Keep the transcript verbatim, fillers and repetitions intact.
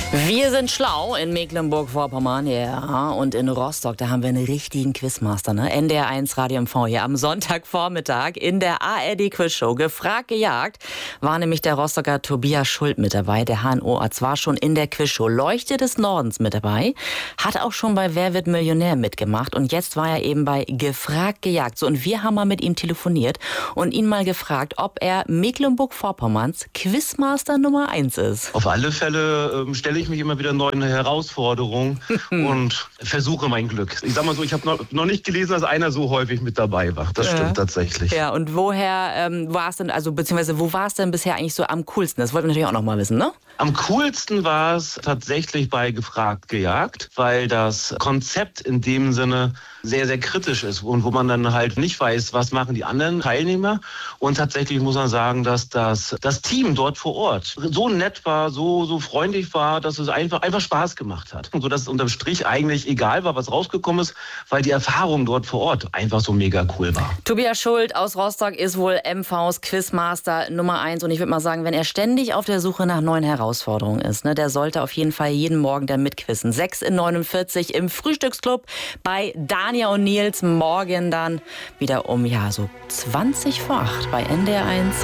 Wir sind schlau in Mecklenburg-Vorpommern, ja, und in Rostock, da haben wir einen richtigen Quizmaster, ne? N D R eins Radio M V hier am Sonntagvormittag in der A R D-Quizshow. Gefragt, gejagt war nämlich der Rostocker Tobias Schult mit dabei. Der H N O-Arzt war schon in der Quizshow Leuchte des Nordens mit dabei, hat auch schon bei Wer wird Millionär mitgemacht und jetzt war er eben bei Gefragt, gejagt. So, und wir haben mal mit ihm telefoniert und ihn mal gefragt, ob er Mecklenburg-Vorpommerns Quizmaster Nummer eins ist. Auf alle Fälle ähm, stelle ich mich immer wieder neuen Herausforderungen und versuche mein Glück. Ich sag mal so, ich habe noch, noch nicht gelesen, dass einer so häufig mit dabei war. Das stimmt ja. tatsächlich. Ja, und woher ähm, war es denn, also beziehungsweise wo war es denn bisher eigentlich so am coolsten? Das wollten wir natürlich auch noch mal wissen, ne? Am coolsten war es tatsächlich bei Gefragt, gejagt, weil das Konzept in dem Sinne sehr, sehr kritisch ist und wo man dann halt nicht weiß, was machen die anderen Teilnehmer. Und tatsächlich muss man sagen, dass das, das Team dort vor Ort so nett war, so, so freundlich war, dass es einfach, einfach Spaß gemacht hat. Und so, dass es unterm Strich eigentlich egal war, was rausgekommen ist, weil die Erfahrung dort vor Ort einfach so mega cool war. Tobias Schult aus Rostock ist wohl M Vs Quizmaster Nummer eins. Und ich würde mal sagen, wenn er ständig auf der Suche nach neuen Herausforderungen ist, ne, der sollte auf jeden Fall jeden Morgen da mitquizzen. sechs in neunundvierzig im Frühstücksclub bei Dania und Nils. Morgen dann wieder um, ja, so zwanzig vor acht bei N D R eins.